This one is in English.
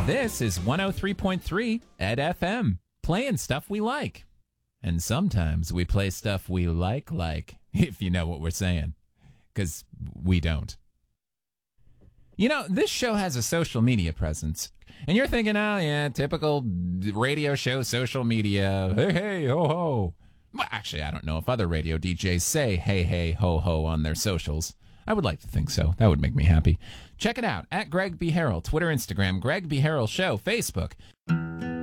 This is 103.3 Ed FM, playing stuff we like. And sometimes we play stuff we like, if you know what we're saying. Because we don't. You know, this show has a social media presence. And you're thinking, oh, yeah, typical radio show, social media. Hey, hey, ho, ho. Well, actually, I don't know if other radio DJs say hey, hey, ho, ho on their socials. I would like to think so. That would make me happy. Check it out at Greg B. Harrell, Twitter, Instagram, Greg B. Harrell Show, Facebook.